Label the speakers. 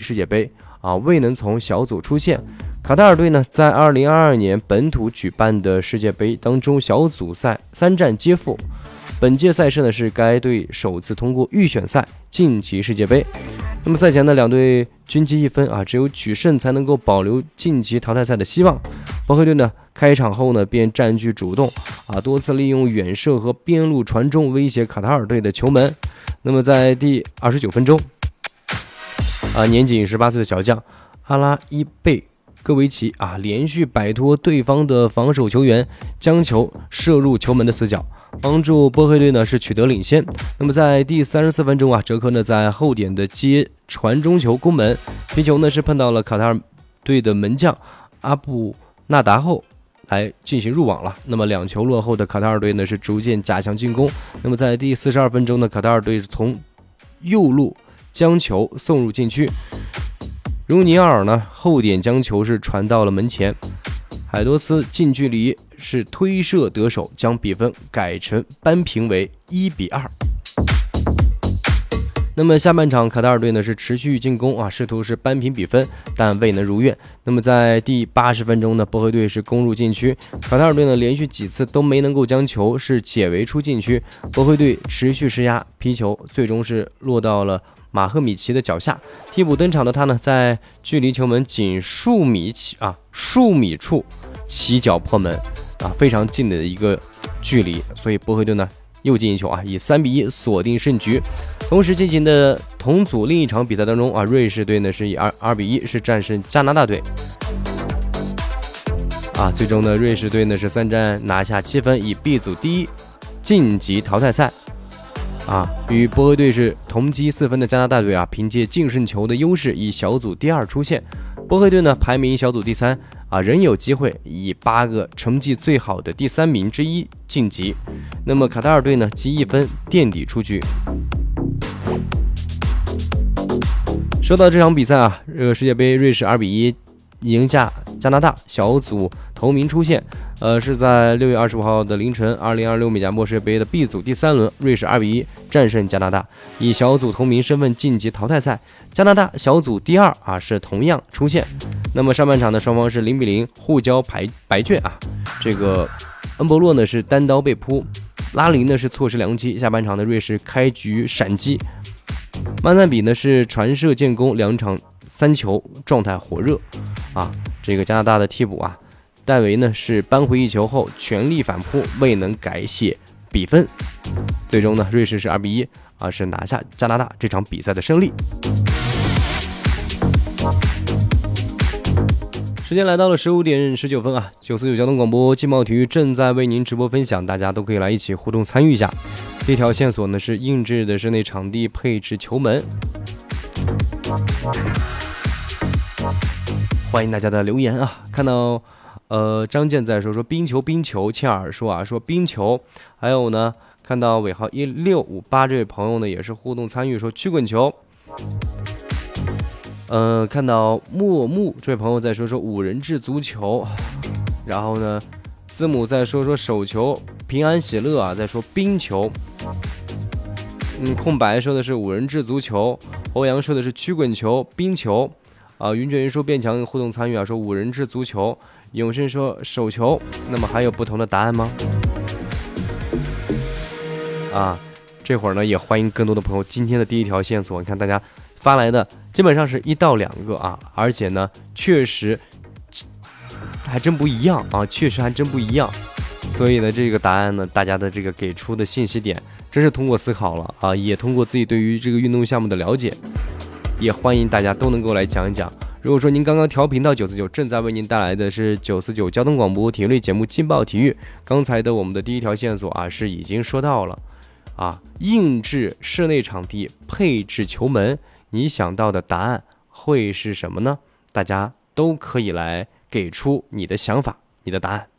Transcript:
Speaker 1: 世界杯未能从小组出线。卡塔尔队呢，在2022年本土举办的世界杯当中，小组赛3战皆负。本届赛事呢，是该队首次通过预选赛晋级世界杯。那么赛前呢，两队均积1分只有取胜才能够保留晋级淘汰赛的希望。波黑队呢，开场后呢便占据主动多次利用远射和边路传中威胁卡塔尔队的球门。那么在第29分钟年仅18岁的小将阿拉伊贝戈维奇连续摆脱对方的防守球员，将球射入球门的死角，帮助波黑队呢是取得领先。那么在第34分钟哲科呢在后点的接传中球攻门，皮球呢是碰到了卡塔尔队的门将阿布纳达后来进行入网了。那么2球落后的卡塔尔队呢是逐渐加强进攻。那么在第42分钟呢，卡塔尔队从右路将球送入禁区，茹尼奥尔呢后点将球是传到了门前，海多斯近距离是推射得手，将比分改成扳平为1-2。那么下半场卡塔尔队呢是持续进攻试图是扳平比分，但未能如愿。那么在第80分钟呢，波黑队是攻入禁区，卡塔尔队呢连续几次都没能够将球是解围出禁区，波黑队持续施压，皮球最终是落到了马赫米奇的脚下。替补登场的他呢，在距离球门仅数米处起脚破门非常近的一个距离，所以波黑队呢又进一球以3-1锁定胜局。同时进行的同组另一场比赛当中瑞士队呢是以2-1是战胜加拿大队最终呢瑞士队呢是3战拿下7分，以 B 组第1晋级淘汰赛与波黑队是同积4分的加拿大队凭借净胜球的优势以小组第2出线。波黑队呢排名小组第3仍有机会以8个成绩最好的第3名之一晋级。那么卡塔尔队呢积1分垫底出局。说到这场比赛世界杯瑞士2-1赢下加拿大，小组头名出现是在6月25号的凌晨，2026美甲墨世界杯的 B 组第3轮，瑞士2-1战胜加拿大，以小组头名身份晋级淘汰赛。加拿大小组第2是同样出现。那么上半场的双方是0-0互交白卷这个恩博洛呢是单刀被扑，拉林呢是错失良机。下半场的瑞士开局闪击，曼赞比呢是传射建功，2场3球，状态火热这个加拿大的替补戴维呢是扳回1球后全力反扑，未能改写比分。最终呢瑞士是2-1是拿下加拿大这场比赛的胜利。时间来到了15点19分949交通广播劲爆体育正在为您直播分享，大家都可以来一起互动参与一下。这条线索呢是印制的室内场地配置球门，欢迎大家的留言看到张健在说冰球，切尔说冰球，还有呢看到尾号1658这位朋友呢也是互动参与说曲棍球。看到默木这位朋友在说5人制足球，然后呢字母在说手球，平安喜乐在说冰球，空白说的是5人制足球，欧阳说的是曲棍球、冰球云卷云说变强互动参与说5人制足球，永生说手球。那么还有不同的答案吗？这会儿呢也欢迎更多的朋友。今天的第一条线索，你看大家发来的基本上是1到2个而且呢确实还真不一样所以呢这个答案呢大家的这个给出的信息点真是通过思考了也通过自己对于这个运动项目的了解，也欢迎大家都能够来讲一讲。如果说您刚刚调频到949，正在为您带来的是949交通广播体育类节目劲爆体育。刚才的我们的第一条线索是已经说到了硬制室内场地配置球门，你想到的答案会是什么呢？大家都可以来给出你的想法，你的答案。